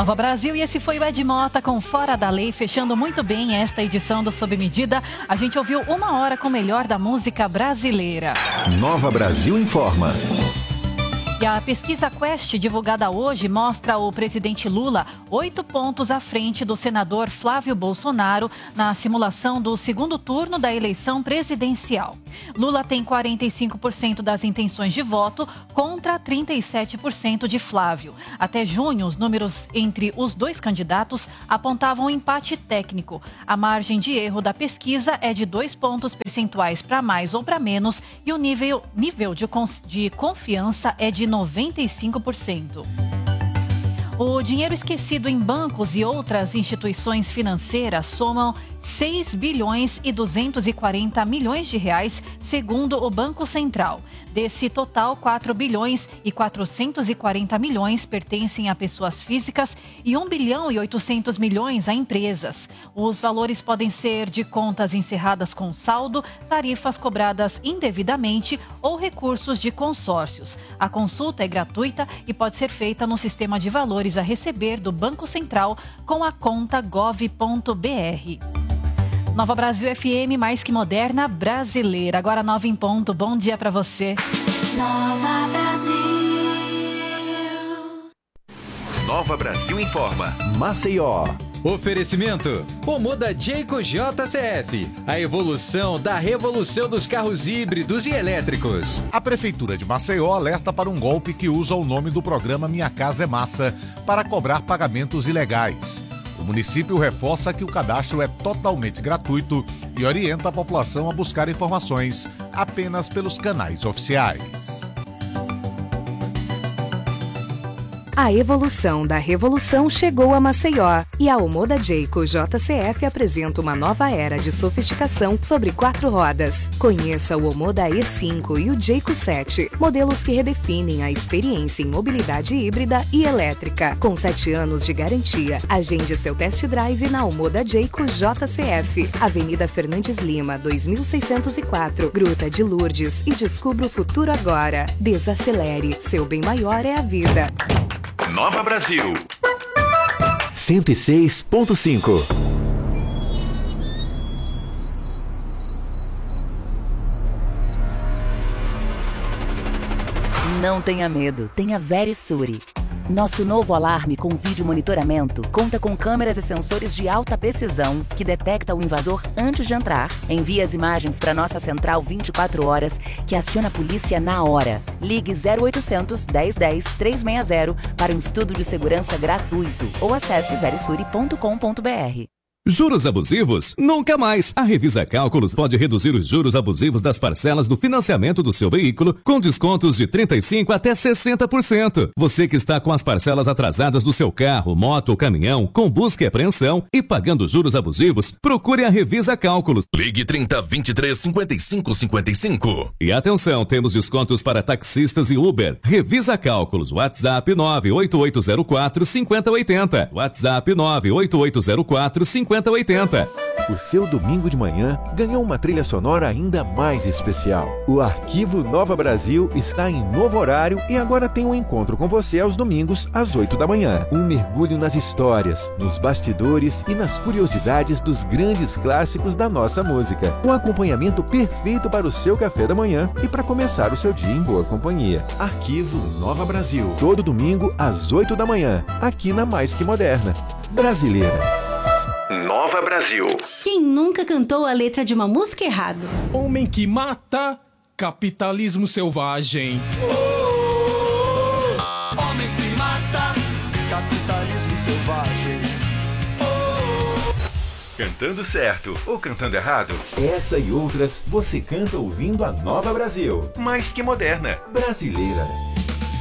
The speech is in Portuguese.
Nova Brasil, e esse foi o Ed Mota com Fora da Lei, fechando muito bem esta edição do Sob Medida. A gente ouviu 1 hora com o melhor da música brasileira. Nova Brasil informa. E a pesquisa Quest, divulgada hoje, mostra o presidente Lula 8 pontos à frente do senador Flávio Bolsonaro na simulação do segundo turno da eleição presidencial. Lula tem 45% das intenções de voto contra 37% de Flávio. Até junho, os números entre os dois candidatos apontavam um empate técnico. A margem de erro da pesquisa é de 2 pontos percentuais para mais ou para menos e o nível de confiança é de 95%. O dinheiro esquecido em bancos e outras instituições financeiras somam 6 bilhões e 240 milhões de reais, segundo o Banco Central. Desse total, 4 bilhões e 440 milhões pertencem a pessoas físicas e 1 bilhão e 800 milhões a empresas. Os valores podem ser de contas encerradas com saldo, tarifas cobradas indevidamente ou recursos de consórcios. A consulta é gratuita e pode ser feita no sistema de valores a receber do Banco Central com a conta gov.br. Nova Brasil FM, mais que moderna, brasileira. Agora 9 em ponto. Bom dia pra você. Nova Brasil. Nova Brasil informa. Maceió. Oferecimento: Omoda Jayco JCF, a evolução da revolução dos carros híbridos e elétricos. A Prefeitura de Maceió alerta para um golpe que usa o nome do programa Minha Casa é Massa para cobrar pagamentos ilegais. O município reforça que o cadastro é totalmente gratuito e orienta a população a buscar informações apenas pelos canais oficiais. A evolução da revolução chegou a Maceió e a Omoda Jayco JCF apresenta uma nova era de sofisticação sobre 4 rodas. Conheça o Omoda E5 e o Jayco 7, modelos que redefinem a experiência em mobilidade híbrida e elétrica. Com 7 anos de garantia, agende seu test drive na Omoda Jayco JCF, Avenida Fernandes Lima, 2604, Gruta de Lourdes, e descubra o futuro agora. Desacelere, seu bem maior é a vida. Nova Brasil 106.5. Não tenha medo, tenha Verisure. Nosso novo alarme com vídeo monitoramento conta com câmeras e sensores de alta precisão que detecta o invasor antes de entrar, envia as imagens para nossa central 24 horas, que aciona a polícia na hora. Ligue 0800 1010 360 para um estudo de segurança gratuito ou acesse verisure.com.br. Juros abusivos? Nunca mais! A Revisa Cálculos pode reduzir os juros abusivos das parcelas do financiamento do seu veículo com descontos de 35% até 60%. Você que está com as parcelas atrasadas do seu carro, moto ou caminhão, com busca e apreensão e pagando juros abusivos, procure a Revisa Cálculos. Ligue 30 23 55 55. E atenção, temos descontos para taxistas e Uber. Revisa Cálculos, WhatsApp 98804 5080. WhatsApp 98804 5080. O seu domingo de manhã ganhou uma trilha sonora ainda mais especial. O Arquivo Nova Brasil está em novo horário e agora tem um encontro com você aos domingos às 8 da manhã. Um mergulho nas histórias, nos bastidores e nas curiosidades dos grandes clássicos da nossa música. Um acompanhamento perfeito para o seu café da manhã e para começar o seu dia em boa companhia. Arquivo Nova Brasil. Todo domingo às 8 da manhã, aqui na Mais Que Moderna. Brasileira. Nova Brasil. Quem nunca cantou a letra de uma música errado? Homem que mata, capitalismo selvagem. Homem que mata, capitalismo selvagem. Cantando certo ou cantando errado? Essa e outras você canta ouvindo a Nova Brasil. Mais que moderna. Brasileira.